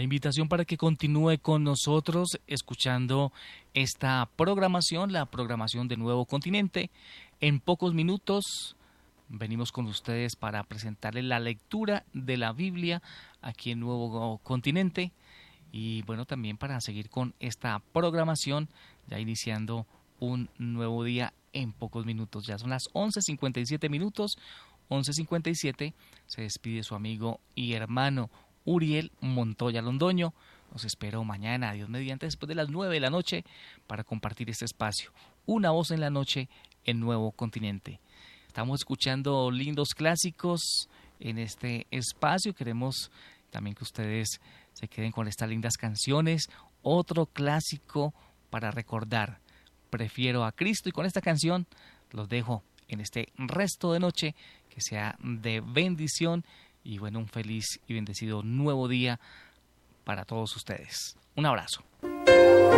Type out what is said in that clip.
invitación para que continúe con nosotros escuchando esta programación, la programación de Nuevo Continente. En pocos minutos venimos con ustedes para presentarles la lectura de la Biblia aquí en Nuevo Continente y bueno, también para seguir con esta programación, ya iniciando un nuevo día en pocos minutos. Ya son las 11:57 minutos, 11:57. Se despide su amigo y hermano Uriel Montoya Londoño. Los espero mañana, Dios mediante, después de las 9 de la noche para compartir este espacio. Una voz en la noche en Nuevo Continente. Estamos escuchando lindos clásicos en este espacio. Queremos también que ustedes se queden con estas lindas canciones. Otro clásico para recordar. Prefiero a Cristo. Y con esta canción los dejo en este resto de noche. Que sea de bendición. Y bueno, un feliz y bendecido nuevo día para todos ustedes. Un abrazo.